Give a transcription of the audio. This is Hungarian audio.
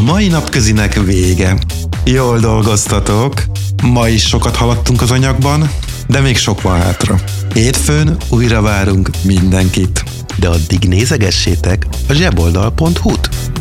mai napközinek vége. Jól dolgoztatok. Ma is sokat haladtunk az anyagban, de még sok van hátra. Hétfőn újra várunk mindenkit. De addig nézegessétek a zseboldal.hu-t.